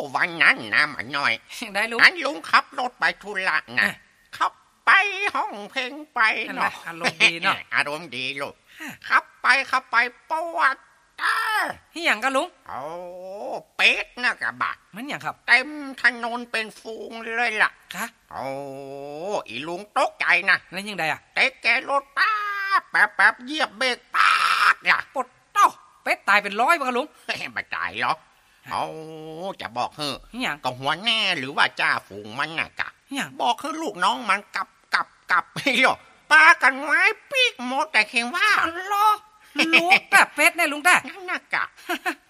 วันนั้นนะมันหน่อยได้ลุงอันลุงขับรถไปธุระนะขับไปห้องเพลงไปเนาะอารมณ์ดีเนาะอารมณ์ดีลูกขับไปปวดตาที่อย่างกันลุงโอ้เป็ดนะกะบะมันอย่างครับเต็มถนนเป็นฟูงเลยล่ะคะโอ้อีลุงตกใจนะแล้วยังไงอ่ะเตะแกรถป๊าแป๊บเหยียบเบรกป๊าดเนี่ยปดเต้าเป็ดตายเป็น100ป่ะลุงไม่ตายหรอกโอ้จะบอกเฮ้อก็หัวแน่หรือว่าจ่าฝูงมันน่ะกะบอกเฮ้ลูกน้องมันกลับไปหรอปากันไว้ปีกหมดแต่เข่งว่าล้อลูกแต่เป็ดเนี่ยลุงแต่นั่นน่ะกะ